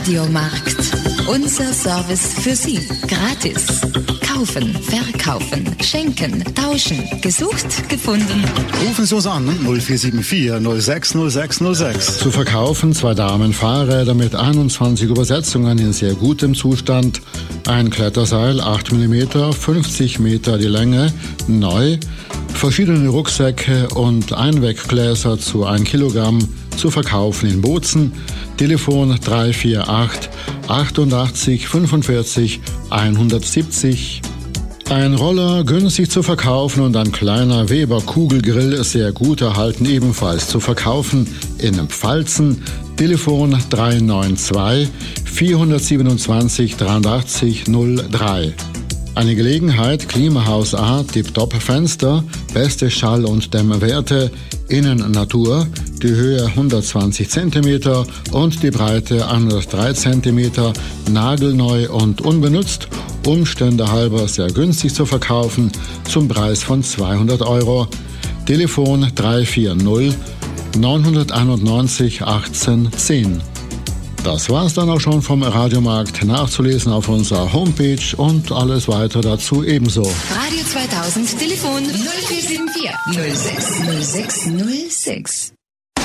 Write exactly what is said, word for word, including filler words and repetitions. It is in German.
Radiomarkt. Unser Service für Sie. Gratis. Kaufen, verkaufen, schenken, tauschen. Gesucht, gefunden. Rufen Sie uns an null vier sieben vier null sechs null sechs null sechs. Zu verkaufen zwei Damen-Fahrräder mit einundzwanzig Übersetzungen in sehr gutem Zustand. Ein Kletterseil, acht Millimeter, fünfzig Meter die Länge, neu. Verschiedene Rucksäcke und Einweggläser zu ein Kilogramm zu verkaufen in Bozen. Telefon drei vier acht achtundachtzig fünfundvierzig hundertsiebzig. Ein Roller günstig zu verkaufen und ein kleiner Weber Kugelgrill sehr gut erhalten ebenfalls zu verkaufen in Pfalzen. Telefon drei neun zwei vierhundertsiebenundzwanzig dreiundachtzig null drei. Eine Gelegenheit, Klimahaus A, Tip-Top-Fenster, beste Schall- und Dämmwerte, Innen Natur, die Höhe hundertzwanzig Zentimeter und die Breite hundertdrei Zentimeter, nagelneu und unbenutzt, Umstände halber sehr günstig zu verkaufen, zum Preis von zweihundert Euro. Telefon drei vier null neunhunderteinundneunzig achtzehn zehn. Das war's dann auch schon vom Radiomarkt, nachzulesen auf unserer Homepage und alles weitere dazu ebenso. Radio zweitausend, Telefon null vier sieben vier null sechs null sechs null sechs.